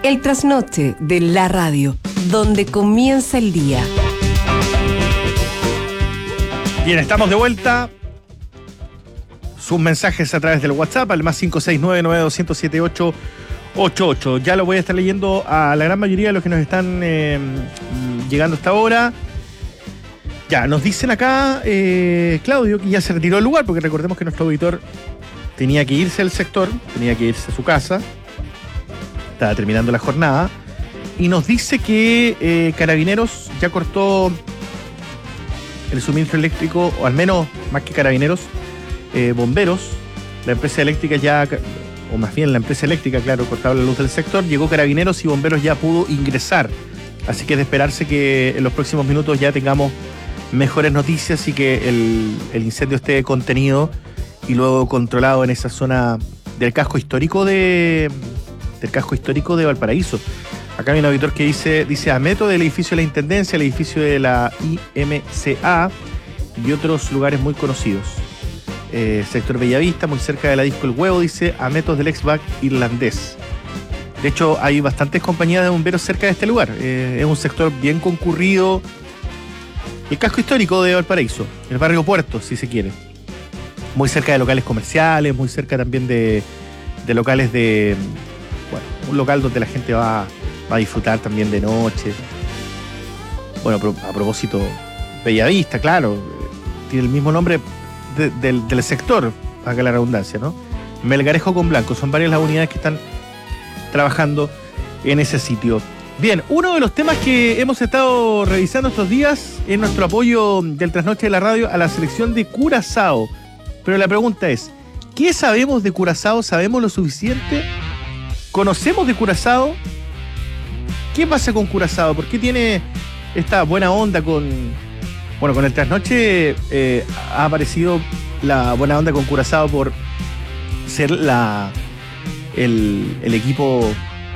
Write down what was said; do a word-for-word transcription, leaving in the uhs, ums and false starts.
El trasnoche de la radio, donde comienza el día. Bien, estamos de vuelta. Sus mensajes a través del WhatsApp al más cinco seis nueve nueve dos cero siete ocho ocho ocho. Ya lo voy a estar leyendo a la gran mayoría de los que nos están eh, llegando hasta ahora. Ya, nos dicen acá, eh, Claudio, que ya se retiró del lugar, porque recordemos que nuestro auditor tenía que irse al sector, tenía que irse a su casa, estaba terminando la jornada, y nos dice que eh, Carabineros ya cortó el suministro eléctrico, o al menos, más que Carabineros, eh, Bomberos, la empresa eléctrica ya, o más bien la empresa eléctrica, claro, cortaba la luz del sector, llegó Carabineros y Bomberos ya pudo ingresar, así que es de esperarse que en los próximos minutos ya tengamos mejores noticias y que el, el incendio esté contenido y luego controlado en esa zona del casco histórico de del casco histórico de Valparaíso. Acá hay un auditor que dice, dice Ameto del edificio de la Intendencia, el edificio de la I M C A y otros lugares muy conocidos. Eh, sector Bellavista, muy cerca de la Disco El Huevo, dice Ametos del ex-back irlandés. De hecho, hay bastantes compañías de bomberos cerca de este lugar. Eh, es un sector bien concurrido. El casco histórico de Valparaíso, el barrio Puerto, si se quiere. Muy cerca de locales comerciales, muy cerca también de, de locales de... Bueno, un local donde la gente va, va a disfrutar también de noche. Bueno, a propósito, Bellavista, claro, tiene el mismo nombre de, de, del sector, haga la redundancia, ¿no? Melgarejo con Blanco, son varias las unidades que están trabajando en ese sitio. Bien, uno de los temas que hemos estado revisando estos días es nuestro apoyo del Trasnoche de la Radio a la selección de Curazao. Pero la pregunta es, ¿qué sabemos de Curazao? ¿Sabemos lo suficiente? ¿Conocemos de Curazao? ¿Qué pasa con Curazao? ¿Por qué tiene esta buena onda con... Bueno, con el Trasnoche eh, ha aparecido la buena onda con Curazao por ser la el, el equipo